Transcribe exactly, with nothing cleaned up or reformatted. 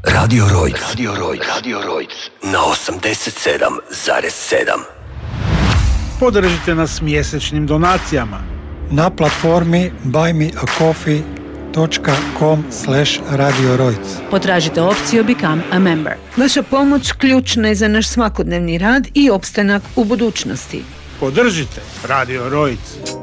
Radio Rojc. Radio Rojc. Radio Rojc. Na osamdeset sedam zarez sedam. Podržite nas mjesečnim donacijama na platformi buy me a coffee dot com slash radio rojc. Potražite opciju Become a Member. Vaša pomoć ključna je za naš svakodnevni rad i opstanak u budućnosti. Podržite Radio Rojc.